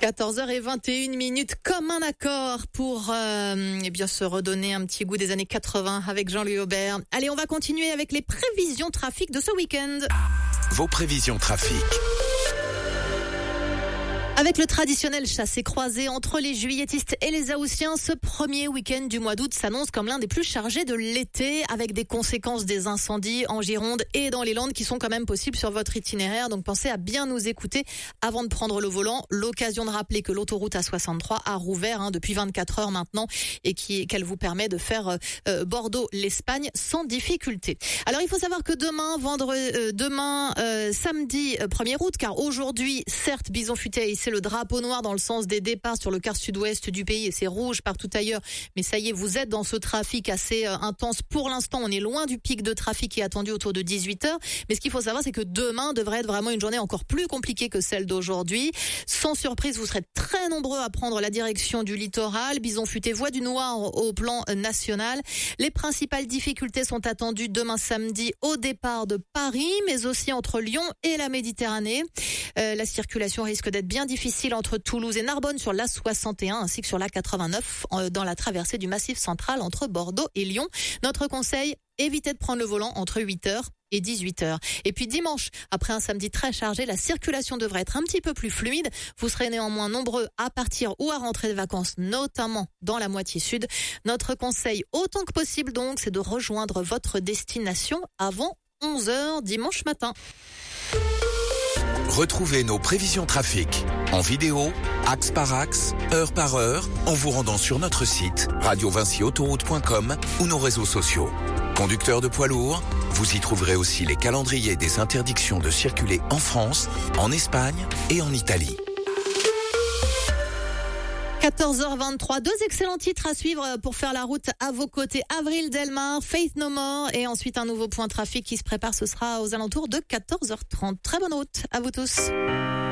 14h21 comme un accord pour se redonner un petit goût des années 80 avec Jean-Louis Aubert. Allez, on va continuer avec les prévisions trafic de ce week-end. Vos prévisions trafic. Avec le traditionnel chassé-croisé entre les juilletistes et les haussiens, ce premier week-end du mois d'août s'annonce comme l'un des plus chargés de l'été, avec des conséquences des incendies en Gironde et dans les Landes qui sont quand même possibles sur votre itinéraire. Donc pensez à bien nous écouter avant de prendre le volant. L'occasion de rappeler que l'autoroute A63 a rouvert depuis 24 heures maintenant et qu'elle vous permet de faire Bordeaux-l'Espagne sans difficulté. Alors il faut savoir que demain, samedi 1er août, car aujourd'hui, certes, Bison Futé c'est le drapeau noir dans le sens des départs sur le quart sud-ouest du pays et c'est rouge partout ailleurs. Mais ça y est, vous êtes dans ce trafic assez intense. Pour l'instant, on est loin du pic de trafic qui est attendu autour de 18h. Mais ce qu'il faut savoir, c'est que demain devrait être vraiment une journée encore plus compliquée que celle d'aujourd'hui. Sans surprise, vous serez très nombreux à prendre la direction du littoral. Bison Futé voit du noir au plan national. Les principales difficultés sont attendues demain samedi au départ de Paris, mais aussi entre Lyon et la Méditerranée. La circulation risque d'être bien difficile entre Toulouse et Narbonne sur l'A61 ainsi que sur l'A89 dans la traversée du Massif central entre Bordeaux et Lyon. Notre conseil, évitez de prendre le volant entre 8h et 18h. Et puis dimanche, après un samedi très chargé, la circulation devrait être un petit peu plus fluide. Vous serez néanmoins nombreux à partir ou à rentrer de vacances, notamment dans la moitié sud. Notre conseil, autant que possible donc, c'est de rejoindre votre destination avant 11h dimanche matin. Retrouvez nos prévisions trafic en vidéo, axe par axe, heure par heure, en vous rendant sur notre site radiovincyautoroute.com ou nos réseaux sociaux. Conducteurs de poids lourds, vous y trouverez aussi les calendriers des interdictions de circuler en France, en Espagne et en Italie. 14h23, deux excellents titres à suivre pour faire la route à vos côtés. Avril Delmar, Faith No More et ensuite un nouveau point trafic qui se prépare, ce sera aux alentours de 14h30. Très bonne route à vous tous.